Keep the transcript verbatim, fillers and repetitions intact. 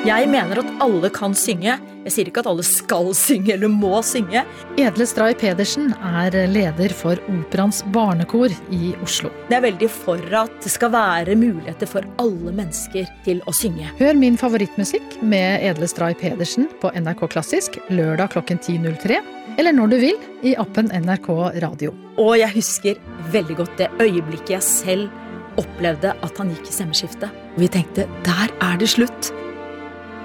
Jeg mener at alle kan synge. Jeg sier ikke at alle skal synge eller må synge. Edle Stray Pedersen er leder for Operans barnekor i Oslo. Jeg er veldig for at det skal være muligheter for alle mennesker til å synge. Hør min favorittmusikk med Edle Stray Pedersen på N R K Klassisk lørdag klokken ti null tre, eller når du vil i appen N R K Radio. Og jeg husker veldig godt det øyeblikket jeg selv opplevde at han gikk i stemmeskiftet. Og vi tenkte, der er det slutt.